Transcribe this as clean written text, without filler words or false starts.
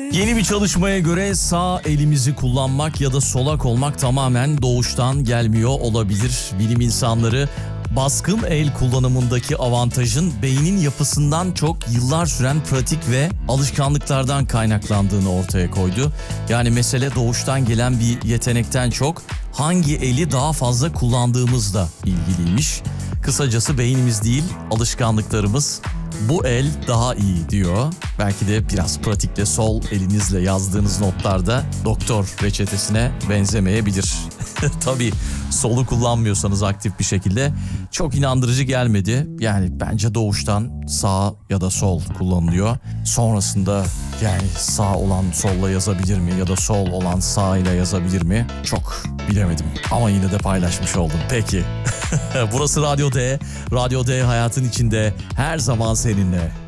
Yeni bir çalışmaya göre sağ elimizi kullanmak ya da solak olmak tamamen doğuştan gelmiyor olabilir. Bilim insanları baskın el kullanımındaki avantajın beynin yapısından çok yıllar süren pratik ve alışkanlıklardan kaynaklandığını ortaya koydu. Yani mesele doğuştan gelen bir yetenekten çok hangi eli daha fazla kullandığımızla ilgiliymiş. Kısacası beynimiz değil, alışkanlıklarımız bu el daha iyi diyor. Belki de biraz pratikle sol elinizle yazdığınız notlarda doktor reçetesine benzemeyebilir. Tabii solu kullanmıyorsanız aktif bir şekilde çok inandırıcı gelmedi. Yani bence doğuştan sağ ya da sol kullanılıyor. Sonrasında yani sağ olan solla yazabilir mi ya da sol olan sağ ile yazabilir mi? Çok bilemedim ama yine de paylaşmış oldum. Peki. Burası Radyo D. Radyo D hayatın içinde her zaman seninle.